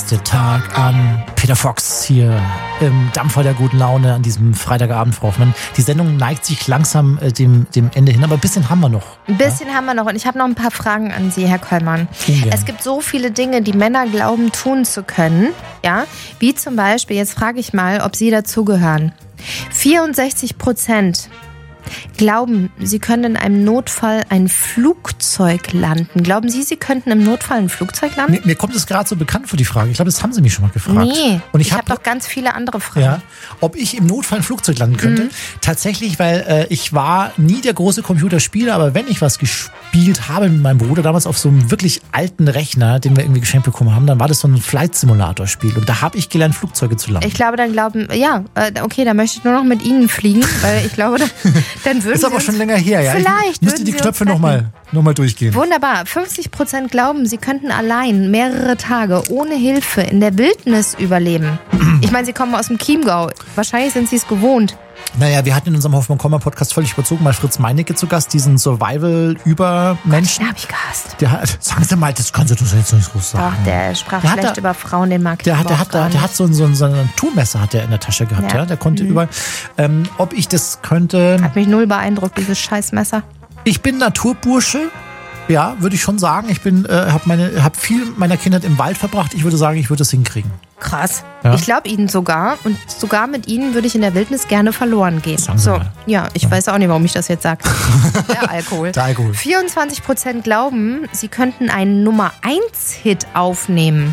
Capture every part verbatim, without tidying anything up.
beste Tag an. Peter Fox hier im Dampfer der guten Laune an diesem Freitagabend, Frau Hoffmann. Die Sendung neigt sich langsam äh, dem, dem Ende hin, aber ein bisschen haben wir noch. Ein bisschen ja? haben wir noch und ich habe noch ein paar Fragen an Sie, Herr Kollmann. Ungern. Es gibt so viele Dinge, die Männer glauben tun zu können, ja, wie zum Beispiel, jetzt frage ich mal, ob Sie dazugehören. vierundsechzig Prozent glauben, sie können in einem Notfall ein Flugzeug landen. Glauben Sie, Sie könnten im Notfall ein Flugzeug landen? Mir, mir kommt es gerade so bekannt vor, die Frage. Ich glaube, das haben Sie mich schon mal gefragt. Nee, und ich, ich habe hab noch ganz viele andere Fragen. Ja, ob ich im Notfall ein Flugzeug landen könnte? Mhm. Tatsächlich, weil äh, ich war nie der große Computerspieler, aber wenn ich was gespielt habe mit meinem Bruder, damals auf so einem wirklich alten Rechner, den wir irgendwie geschenkt bekommen haben, dann war das so ein Flight-Simulator-Spiel. Und da habe ich gelernt, Flugzeuge zu landen. Ich glaube, dann glauben, ja, okay, da möchte ich nur noch mit Ihnen fliegen, weil ich glaube, dann, dann würden ist aber schon länger her, ja. Vielleicht ich müsste die Knöpfe nochmal noch mal durchgehen. Wunderbar. fünfzig Prozent glauben, sie könnten allein mehrere Tage ohne Hilfe in der Wildnis überleben. Ich meine, Sie kommen aus dem Chiemgau. Wahrscheinlich sind Sie es gewohnt. Naja, wir hatten in unserem Hoffmann-Komma-Podcast völlig überzogen mal Fritz Meinecke zu Gast, diesen Survival-Übermenschen. Den habe ich gehasst. Der hat, sagen Sie mal, das kannst du doch jetzt nicht groß sagen. Doch, der sprach der schlecht da, über Frauen, den mag ich der hat, der hat, gar der, der hat so ein, so ein, so ein Toolmesser hat der in der Tasche gehabt, ja. ja? Der konnte mhm. überall. Ähm, ob ich das könnte. Hat mich null beeindruckt, dieses Scheißmesser. Ich bin Naturbursche. Ja, würde ich schon sagen. Ich bin, äh, habe meine, habe viel meiner Kindheit im Wald verbracht. Ich würde sagen, ich würde es hinkriegen. Krass. Ja? Ich glaube Ihnen sogar. Und sogar mit Ihnen würde ich in der Wildnis gerne verloren gehen. Sagen Sie so, mal. ja, ich ja. weiß auch nicht, warum ich das jetzt sage. Der Alkohol. Der Alkohol. vierundzwanzig Prozent glauben, sie könnten einen Nummer eins Hit aufnehmen.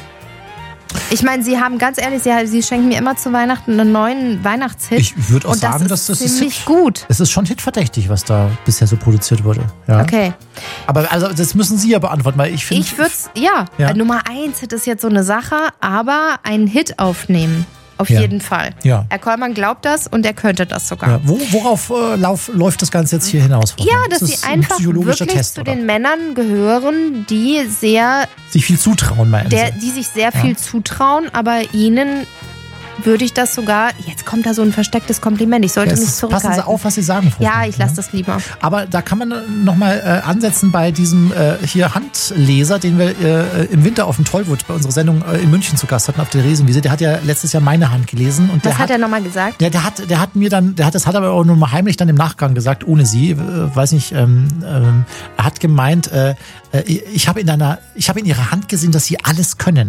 Ich meine, Sie haben ganz ehrlich, Sie, Sie schenken mir immer zu Weihnachten einen neuen Weihnachtshit. Ich würde auch und sagen, das dass das ziemlich ist gut. Es ist schon hitverdächtig, was da bisher so produziert wurde. Ja. Okay. Aber also das müssen Sie ja beantworten, weil ich finde. Ich würde es, ja, ja. Nummer eins Hit ist jetzt so eine Sache, aber einen Hit aufnehmen. Auf ja. jeden Fall. Ja. Herr Kollmann glaubt das und er könnte das sogar. Ja. Wo, worauf äh, lauf, läuft das Ganze jetzt hier hinaus? Ja, dass das sie einfach ein wirklich Test, zu oder? den Männern gehören, die sehr... sich viel zutrauen, meinen der, Die sich sehr ja. viel zutrauen, aber ihnen würde ich das sogar... Jetzt kommt da so ein verstecktes Kompliment. Ich sollte ja, mich zurückhalten. Passen Sie auf, was Sie sagen. Frau ja, ich lasse das lieber. Aber da kann man nochmal äh, ansetzen bei diesem äh, hier Handleser, den wir äh, im Winter auf dem Tollwood bei unserer Sendung äh, in München zu Gast hatten, auf der Riesenwiese. Der hat ja letztes Jahr meine Hand gelesen. Und was der hat er nochmal gesagt? Ja, der hat, der hat mir dann, der hat das hat aber auch nur mal heimlich dann im Nachgang gesagt, ohne sie, äh, weiß nicht, ähm, ähm, er hat gemeint, äh, ich habe in einer, ich habe in ihrer Hand gesehen, dass sie alles können.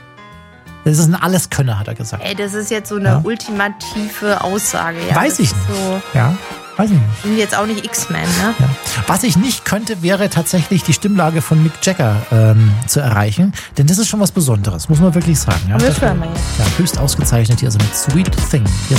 Das ist ein Alleskönner, hat er gesagt. Ey, das ist jetzt so eine ja. ultimative Aussage. Ja. Weiß das ich nicht. So, ja, weiß ich nicht. Sind jetzt auch nicht X-Men, ne? Ja. Was ich nicht könnte, wäre tatsächlich die Stimmlage von Mick Jagger ähm, zu erreichen. Denn das ist schon was Besonderes, muss man wirklich sagen. Ja? Das hören wir jetzt. Ja, höchst ausgezeichnet hier, also mit Sweet Thing. Hier